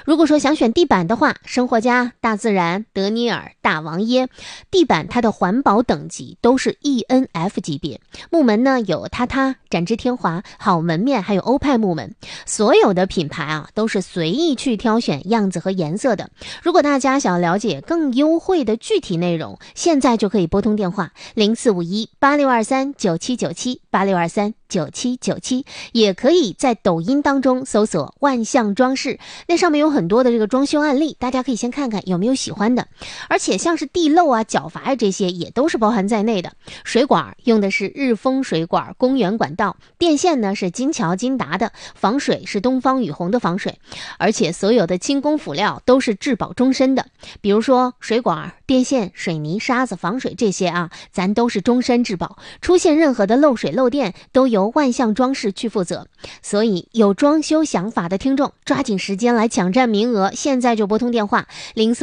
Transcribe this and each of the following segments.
如果说想选地板的话，生活家、大自然、德尼尔、大王椰地板它的环保等级都是 ENF 级别。木门呢有榻榻、展枝天华、好门面，还有欧派木门。所有的品牌啊都是随意去挑选样子和颜色的。如果大家想要了解更优惠的具体内容，现在就可以拨通电话0451-8623-9797 也可以在抖音当中搜索万象装饰，那上面有很多的这个装修案例，大家可以先看看有没有喜欢的。而且像是地漏啊、角阀啊这些也都是包含在内的。水管用的是日丰水管公园管道，电线呢是金桥金达的，防水是东方雨虹的防水，而且所有的轻工辅料都是质保终身的。比如说水管、电线、水泥、沙子、防水这些啊，咱都是终身质保，出现任何的漏水漏电都由万象装饰去负责。所以有装修想法的听众抓紧时间来抢占名额，现在就拨通电话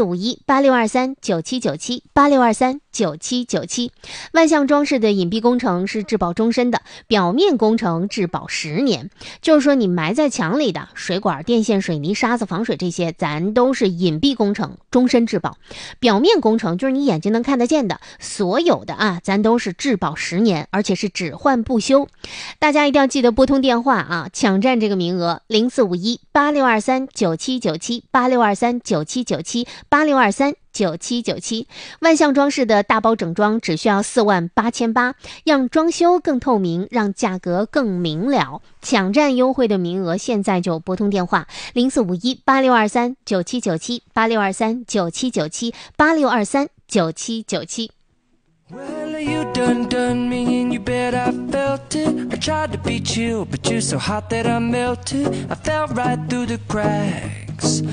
0451-8623-9797 万象装饰的隐蔽工程是质保终身的，表面工程质保10年，就是说你埋在墙里的水管、电线、水泥、沙子、防水这些咱都是隐蔽工程，终身质保。表面工程就是你眼睛能看得见的，所有的啊咱都是质保10年，而且是只换不修。大家一定要记得拨通电话啊，抢占这个名额0451-8623-9797 8623-9797 8623-9797。万象装饰的大包整装只需要48800，让装修更透明，让价格更明了。抢占优惠的名额，现在就拨通电话0451-8623-9797 8623-9797 8623-9797。 Well, you done me and you bet I felt it. I tried to be chill, but you're so hot that I melted. I fell right through the cracks.